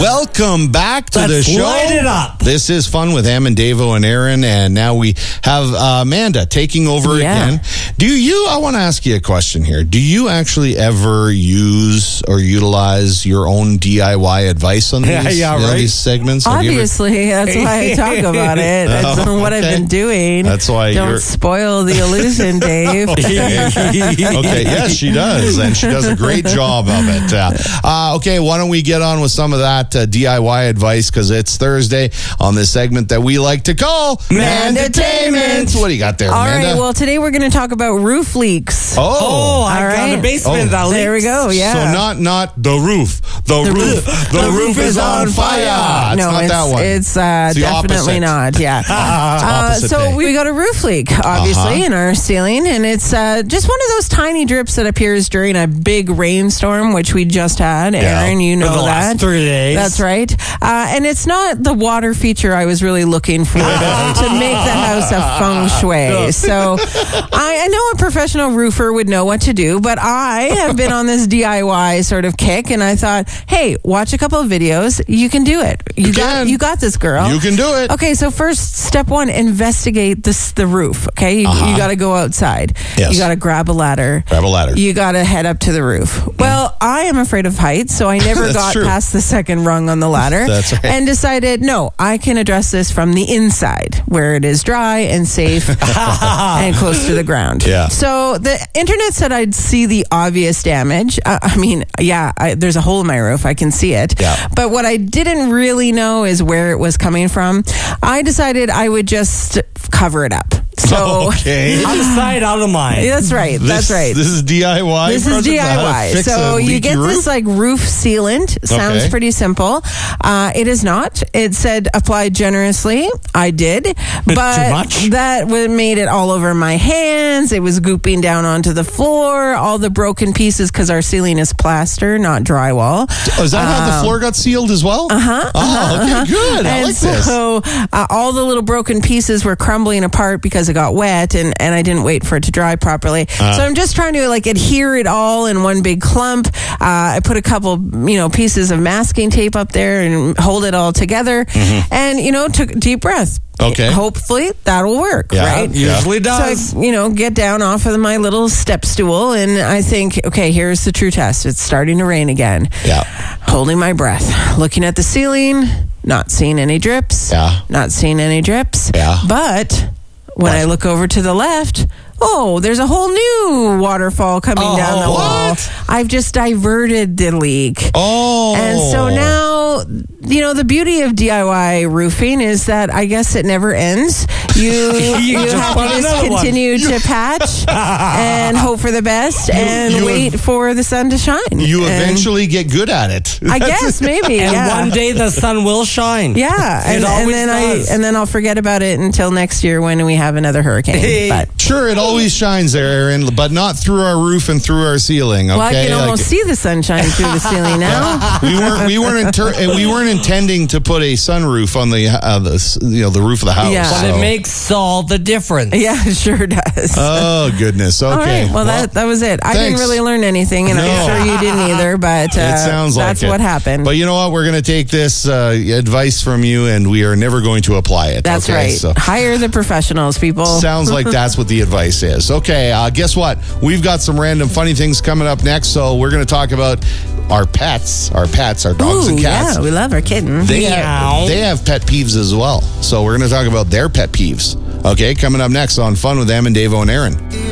Welcome back to the show. Light it up. This is Fun with Em and Davo and Aaron, and now we have Amanda taking over again. I want to ask you a question here. Do you actually ever use or utilize your own DIY advice on these, these segments? Obviously, that's why I talk about it. That's what I've been doing. That's why Don't spoil the illusion, Dave. Okay, yes, she does, and she does a great job of it. Okay, why don't we get on with some of that DIY advice, because it's Thursday on this segment that we like to call Mandatainment. What do you got there, Amanda? All right, well, today we're going to talk about roof leaks. I got a basement that leaks. There we go, yeah. So not the roof. The roof is on fire. No, not that one. It's definitely not, yeah. So we got a roof leak, obviously, in our ceiling, and it's just one of those tiny drips that appears during a big rainstorm, which we just had. Aaron, you know for the that. last 3 days. That's right. And it's not the water feature I was really looking for to make the house a feng shui. So I know a professional roofer would know what to do, but I have been on this DIY sort of kick, and I thought, hey, watch a couple of videos. You can do it. You got this, girl. You can do it. Okay, so first, step one, investigate the roof, okay? You got to go outside. Yes. You got to grab a ladder. You got to head up to the roof. Well, I am afraid of heights, so I never got past the second rung on the ladder. That's right. And decided, no, I can address this from the inside, where it is dry and safe and close to the ground. Yeah. So the internet said I'd see the obvious damage. There's a hole in my roof. I can see it. Yeah. But what I didn't really know is where it was coming from. I decided I would just cover it up. So out of sight, out of mind. That's right. That's right. This is DIY. This is DIY. So you get this like roof sealant. Sounds pretty simple. It is not. It said apply generously. I did, but too much? That made it all over my hands. It was gooping down onto the floor. All the broken pieces, because our ceiling is plaster, not drywall. Is that how the floor got sealed as well? Okay, good. I like this. So all the little broken pieces were crumbling apart because it got wet, and I didn't wait for it to dry properly. So I'm just trying to like adhere it all in one big clump. I put a couple, pieces of masking tape up there and hold it all together, and took a deep breath. Okay. Hopefully that'll work, right? Usually does. So I, get down off of my little step stool, and I think, okay, here's the true test. It's starting to rain again. Yeah. Holding my breath, looking at the ceiling, not seeing any drips. Yeah. Not seeing any drips. Yeah. But when I look over to the left, there's a whole new waterfall coming down the wall. I've just diverted the leak. And so now, the beauty of DIY roofing is that I guess it never ends. You have to just continue to patch and hope for the best and wait for the sun to shine. You eventually get good at it. I guess, maybe. And one day the sun will shine. Yeah. And then I'll forget about it until next year when we have another hurricane. But sure, it always shines there, Aaron, but not through our roof and through our ceiling. Okay? Well, I can almost see the sunshine through the ceiling now. we weren't intending to put a sunroof on the roof of the house. Yeah. But it makes all the difference. Yeah, it sure does. Oh goodness. Okay. All right. Well, that was it. I didn't really learn anything, and I'm sure you didn't either. But it sounds like that's what happened. But you know what? We're going to take this advice from you, and we are never going to apply it. That's right. So hire the professionals, people. Sounds like that's what the advice is. Okay. Guess what? We've got some random funny things coming up next. So we're going to talk about our pets, our dogs and cats. Yeah, we love our kittens. They have pet peeves as well. So we're going to talk about their pet peeves. Okay, coming up next on Fun with Em and Davo and Aaron.